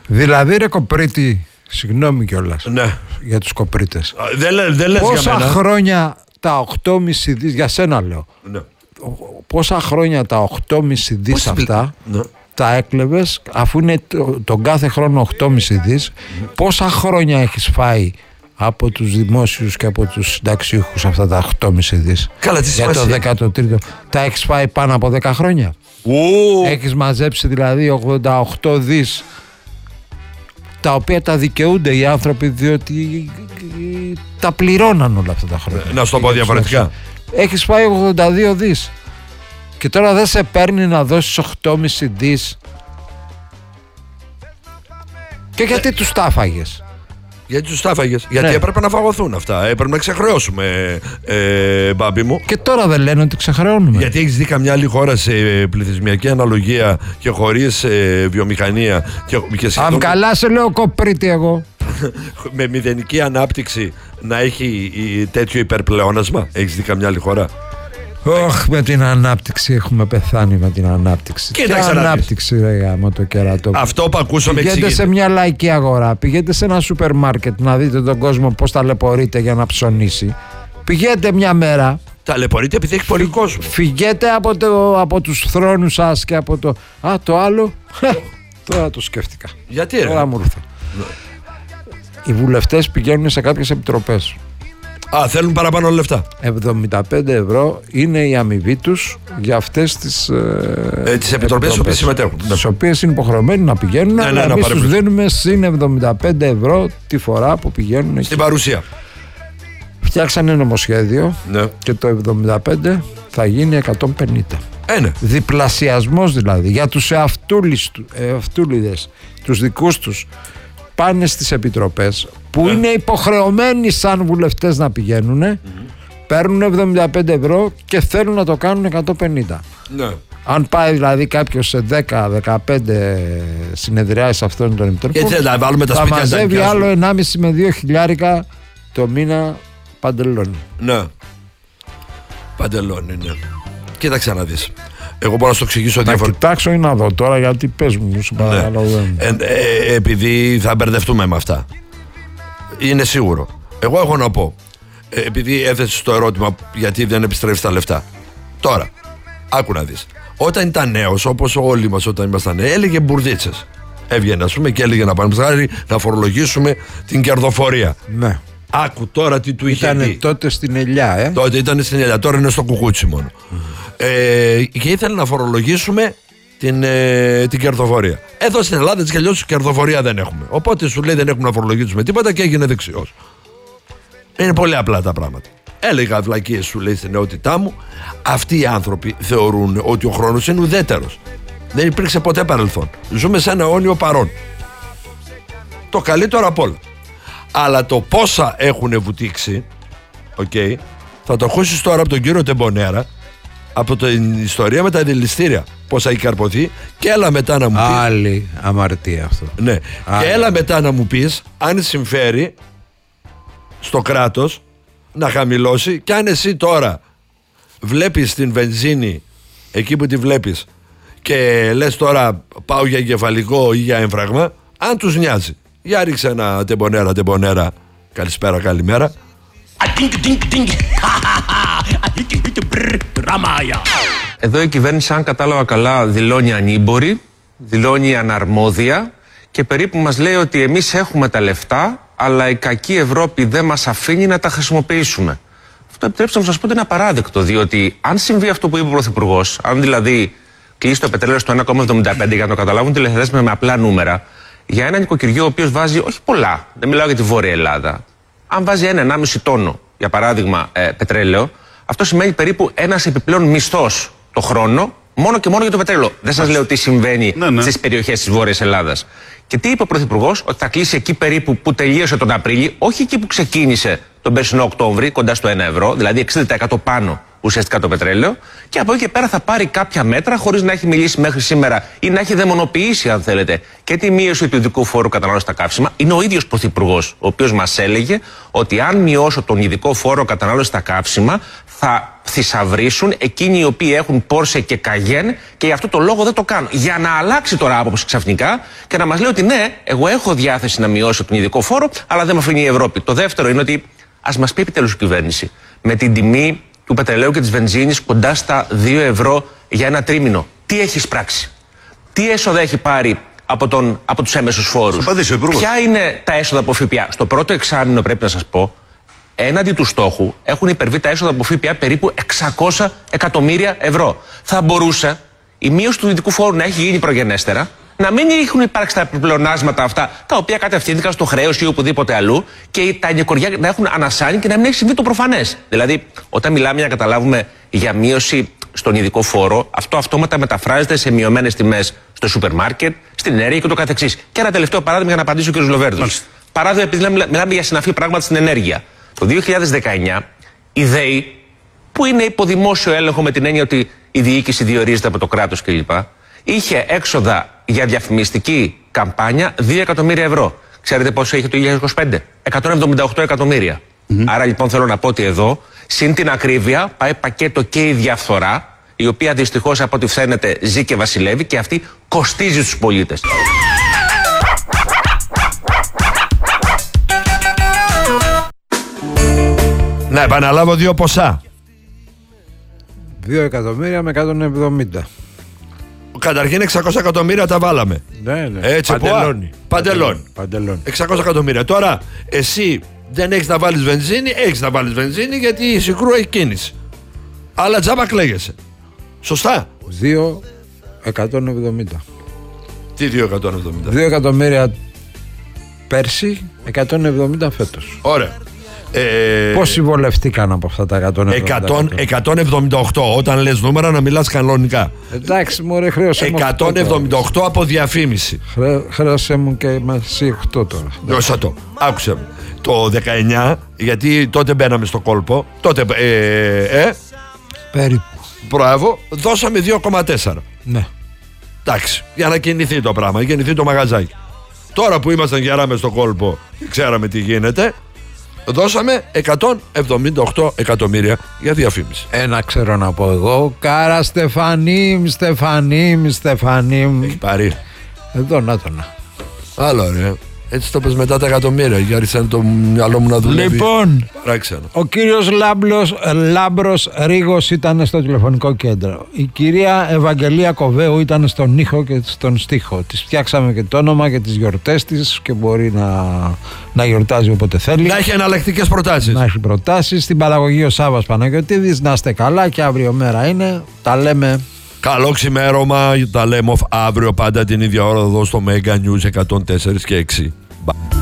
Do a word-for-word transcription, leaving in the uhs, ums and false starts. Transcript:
Δηλαδή ρε Κοπρίτη, συγγνώμη κιόλας, ναι, για τους Κοπρίτες. Δεν λέ, δε λες πόσα για μένα. χρόνια τα οκτώ κόμμα πέντε δις, για σένα λέω, Ναι. πόσα χρόνια τα οκτώ κόμμα πέντε δις Πώς αυτά ναι. τα έκλεβες, αφού είναι το, τον κάθε χρόνο οκτώ κόμμα πέντε δις, mm. πόσα χρόνια έχεις φάει από τους δημόσιους και από τους συνταξιούχους αυτά τα οκτώ κόμμα πέντε δις? Καλά, τι για το δέκατο τρίτο τα έχεις φάει πάνω από δέκα χρόνια. Ου. Έχεις μαζέψει δηλαδή ογδόντα οκτώ δις, τα οποία τα δικαιούνται οι άνθρωποι διότι τα πληρώναν όλα αυτά τα χρόνια. Να σου το πω διαφορετικά. Έχεις φάει ογδόντα δύο δις και τώρα δεν σε παίρνει να δώσεις οκτώ κόμμα πέντε δις. Και γιατί τους τα φάγες? Γιατί τους τα φάγες? Γιατί ναι. έπρεπε να φαγωθούν αυτά. Έπρεπε να ξεχρεώσουμε, ε, μπάμπι μου. Και τώρα δεν λένε ότι ξεχρεώνουμε. Γιατί έχεις δει καμιά άλλη χώρα σε πληθυσμιακή αναλογία και χωρίς ε, βιομηχανία και, και σχεδόν... Αν καλά σε λέω Κοπρίτη εγώ. με μηδενική ανάπτυξη να έχει τέτοιο υπερπλεόνασμα? Έχεις δει καμιά άλλη χώρα? Ωχ, με την ανάπτυξη έχουμε πεθάνει με την ανάπτυξη. Κοίταξε τι ανάπτυξη ρε γάμο το κερατό. Αυτό που ακούσαμε εξηγείται. Πηγαίνετε σε μια λαϊκή αγορά, πηγαίνετε σε ένα σούπερ μάρκετ να δείτε τον κόσμο πώς ταλαιπωρείται για να ψωνίσει. Πηγαίνετε μια μέρα. Ταλαιπωρείται επειδή έχει πολύ κόσμο. Φυγαίνετε από, το, από τους θρόνους σας και από το... Α, το άλλο. Τώρα το σκέφτηκα. Γιατί ρε? Τώρα μου ήρθε. Ναι. Οι βουλευτές πηγαίνουν σε κάποιες επιτροπές. Α, θέλουν παραπάνω λεφτά. εβδομήντα πέντε ευρώ είναι η αμοιβή τους για αυτές τις ε, ε, τις επιτροπές στις οποίες συμμετέχουν. Στις οποίες είναι υποχρεωμένοι να πηγαίνουν, ναι, αλλά ναι, εμείς τους δίνουμε συν εβδομήντα πέντε ευρώ τη φορά που πηγαίνουν στην εκεί. παρουσία. Φτιάξανε νομοσχέδιο ναι. και το εβδομήντα πέντε θα γίνει εκατόν πενήντα. Ε, ναι. Διπλασιασμός δηλαδή για τους εαυτούλιδες, τους δικούς τους. Πάνε στις επιτροπές που yeah. είναι υποχρεωμένοι σαν βουλευτές να πηγαίνουν, mm-hmm. παίρνουν εβδομήντα πέντε ευρώ και θέλουν να το κάνουν εκατόν πενήντα. Yeah. Αν πάει δηλαδή κάποιος σε δέκα δεκαπέντε συνεδριάσεις αυτών των επιτροπών, θα μαζεύει άλλο ενάμιση με δύο χιλιάρικα το μήνα παντελόνι. Ναι. Παντελόνι, ναι. Κοίταξε να δεις. Εγώ μπορώ να σου το εξηγήσω διαφορετικά. Να κοιτάξω ή να δω τώρα, γιατί πες μου, σου παρακαλώ. Ναι. Ε, ε, επειδή θα μπερδευτούμε με αυτά. Είναι σίγουρο. Εγώ έχω να πω, ε, επειδή έθεσες το ερώτημα γιατί δεν επιστρέφεις τα λεφτά. Τώρα, άκου να δεις. Όταν ήταν νέος, όπως όλοι μας όταν ήμασταν νέοι, έλεγε μπουρδίτσες. Έβγαινε, ας πούμε, και έλεγε να πάμε να φορολογήσουμε την κερδοφορία. Ναι. Άκου τώρα τι του είχε πει. Ήταν τότε στην Ελιά, ε. Τότε ήταν στην Ελιά, τώρα είναι στο Κουκούτσι μόνο. Mm. Ε, και ήθελε να φορολογήσουμε την, ε, την κερδοφορία. Εδώ στην Ελλάδα έτσι κι αλλιώς κερδοφορία δεν έχουμε. Οπότε σου λέει δεν έχουμε να φορολογήσουμε τίποτα και έγινε δεξιός. Είναι πολύ απλά τα πράγματα. Έλεγα βλακίες, σου λέει, στην νεότητά μου. Αυτοί οι άνθρωποι θεωρούν ότι ο χρόνος είναι ουδέτερος. Δεν υπήρξε ποτέ παρελθόν. Ζούμε σε ένα αιώνιο παρόν. Το καλύτερο απ' όλα. Αλλά το πόσα έχουν βουτήξει, okay, θα το ακούσεις τώρα από τον κύριο Τεμπονέρα, από την ιστορία με τα δηληστήρια. Πόσα έχει καρποθεί, και έλα μετά να μου πεις. Άλλη αμαρτία αυτό. Ναι, Άλλη. Και έλα μετά να μου πεις αν συμφέρει στο κράτος να χαμηλώσει, και αν εσύ τώρα βλέπεις την βενζίνη εκεί που τη βλέπεις και λες τώρα πάω για εγκεφαλικό ή για έμφραγμα, αν τους νοιάζει. Για ρίξε ένα τεμπονέρα, τεμπονέρα. Καλησπέρα, καλημέρα. Εδώ η κυβέρνηση, αν κατάλαβα καλά, δηλώνει ανήμπορη, δηλώνει αναρμόδια και περίπου μας λέει ότι εμείς έχουμε τα λεφτά, αλλά η κακή Ευρώπη δεν μας αφήνει να τα χρησιμοποιήσουμε. Αυτό, επιτρέψτε να σας πω, ότι είναι απαράδεκτο, διότι αν συμβεί αυτό που είπε ο Πρωθυπουργός, αν δηλαδή κλείσει το πετρέλαιο στο ένα κόμμα εβδομήντα πέντε, για να το καταλάβουν τηλεθεατές με απλά νούμερα, για ένα νοικοκυριό ο οποίος βάζει όχι πολλά, δεν μιλάω για τη Βόρεια Ελλάδα, αν βάζει ένα ενάμιση τόνο, για παράδειγμα, ε, πετρέλαιο, αυτό σημαίνει περίπου ένας επιπλέον μισθός το χρόνο, μόνο και μόνο για το πετρέλαιο. Δεν σας λέω τι συμβαίνει ναι, ναι. στις περιοχές της Βόρειας Ελλάδας. Και τι είπε ο Πρωθυπουργός, ότι θα κλείσει εκεί περίπου που τελείωσε τον Απρίλιο, όχι εκεί που ξεκίνησε τον περσινό Οκτώβρη, κοντά στο ένα ευρώ, δηλαδή εξήντα τοις εκατό πάνω ουσιαστικά το πετρέλαιο, και από εκεί και πέρα θα πάρει κάποια μέτρα χωρίς να έχει μιλήσει μέχρι σήμερα ή να έχει δαιμονοποιήσει, αν θέλετε, και τη μείωση του ειδικού φόρου κατανάλωσης στα καύσιμα. Είναι ο ίδιος Πρωθυπουργός ο οποίος μας έλεγε ότι αν μειώσω τον ειδικό φόρο κατανάλωσης στα καύσιμα, θα θησαυρίσουν εκείνοι οι οποίοι έχουν Porsche και Cayenne και γι' αυτό το λόγο δεν το κάνουν. Για να αλλάξει τώρα άποψη ξαφνικά και να μας λέει ότι ναι, εγώ έχω διάθεση να μειώσω τον ειδικό φόρο, αλλά δεν με αφήνει η Ευρώπη. Το δεύτερο είναι ότι ας μας πει επιτέλους η κυβέρνηση με την τιμή του πετρελαίου και της βενζίνης κοντά στα δύο ευρώ για ένα τρίμηνο. Τι έχει εισπράξει, τι έσοδα έχει πάρει από, τον, από τους έμεσους φόρους, ποια είναι τα έσοδα από ΦΠΑ. Στο πρώτο εξάμηνο, πρέπει να σας πω, έναντι του στόχου έχουν υπερβεί τα έσοδα από ΦΠΑ περίπου εξακόσια εκατομμύρια ευρώ. Θα μπορούσε η μείωση του ειδικού φόρου να έχει γίνει προγενέστερα, να μην έχουν υπάρξει τα πλεονάσματα αυτά, τα οποία κατευθύνθηκαν στο χρέος ή οπουδήποτε αλλού, και τα νοικοκυριά να έχουν ανασάνει και να μην έχει συμβεί το προφανές. Δηλαδή, όταν μιλάμε για να καταλάβουμε για μείωση στον ειδικό φόρο, αυτό αυτόματα μεταφράζεται σε μειωμένες τιμές στο σούπερ μάρκετ, στην ενέργεια και το καθεξής. Και ένα τελευταίο παράδειγμα για να απαντήσει ο κ. Λοβέρδος. Παράδειγμα, επειδή μιλάμε για συναφή πράγματα στην ενέργεια. Το δύο χιλιάδες δεκαεννιά η ΔΕΗ, που είναι υποδημόσιο έλεγχο με την έννοια ότι η διοίκηση διορίζεται από το κράτος κλπ., είχε έξοδα για διαφημιστική καμπάνια δύο εκατομμύρια ευρώ. Ξέρετε πόσο είχε το δύο χιλιάδες είκοσι πέντε? εκατόν εβδομήντα οκτώ εκατομμύρια. Mm-hmm. Άρα λοιπόν θέλω να πω ότι εδώ, συν την ακρίβεια, πάει πακέτο και η διαφθορά, η οποία δυστυχώς από ό,τι φαίνεται ζει και βασιλεύει, και αυτή κοστίζει στους πολίτες. Να επαναλάβω δύο ποσά. δύο εκατομμύρια με εκατόν εβδομήντα. Καταρχήν εξακόσια εκατομμύρια τα βάλαμε. Ναι, ναι. Έτσι, Παντελόνι. Παντελόνι. Παντελόνι. εξακόσια εκατομμύρια. Τώρα εσύ δεν έχεις να βάλεις βενζίνη, έχεις να βάλεις βενζίνη γιατί η Συγκρού έχει κίνηση. Αλλά τζάμπα κλαίγεσαι. Σωστά. δύο εκατόν εβδομήντα. Τι δύο εκατόν εβδομήντα? δύο εκατομμύρια πέρσι, εκατόν εβδομήντα φέτος. Ωραία. Ε, Πώς συμβολευτήκαν από αυτά τα εκατόν εβδομήντα? εκατόν εβδομήντα οκτώ. Όταν λες νούμερα να μιλάς κανονικά. Εντάξει, μωρέ, χρέωσε μου εκατόν εβδομήντα οκτώ από διαφήμιση. Χρέ, χρέωσε μου και εσύ οκτώ τώρα. Δώσα το. Άκουσε με. Το δεκαεννιά, γιατί τότε μπαίναμε στο κόλπο. Τότε. Ε, ε, Περίπου. Μπράβο, δώσαμε δύο κόμμα τέσσερα. Ναι. Εντάξει, για να κινηθεί το πράγμα, να κινηθεί το μαγαζάκι. Τώρα που ήμασταν γερά μες στο κόλπο και ξέραμε τι γίνεται, δώσαμε εκατόν εβδομήντα οκτώ εκατομμύρια για διαφήμιση. Ένα ξέρω να πω εγώ. Κάρα Στεφανίμ, Στεφανίμ, Στεφανίμ. Έχει πάρει. Εδώ να το να. Άλλο ρε. Έτσι το πες μετά τα εκατομμύρια. Για άρχισε το μυαλό μου να δουλεύει. Λοιπόν, παράξενο. Ο κύριος Λάμπλος, Λάμπρος Ρίγος ήταν στο τηλεφωνικό κέντρο. Η κυρία Ευαγγελία Κοβέου ήταν στον ήχο και στον στίχο. Της φτιάξαμε και το όνομα και τις γιορτές της και μπορεί να, να γιορτάζει όποτε θέλει. Να έχει εναλλακτικές προτάσεις. Να έχει προτάσεις. Στην παραγωγή ο Σάββας Παναγιωτίδης. Να είστε καλά και αύριο μέρα είναι. Τα λέμε. Καλό ξημέρωμα, τα λέμε αύριο πάντα την ίδια ώρα εδώ στο Mega News εκατόν τέσσερα και έξι. Bye.